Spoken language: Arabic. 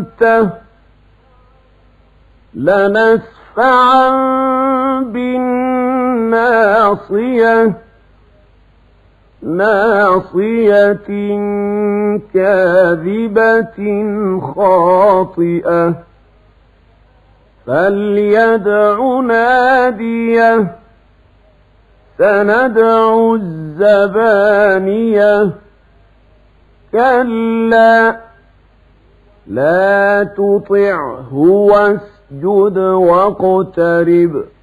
لنسفعا بالناصية ناصية كاذبة خاطئة فليدع ناديه سندع الزبانية كلا لا تطعه واسجد واقترب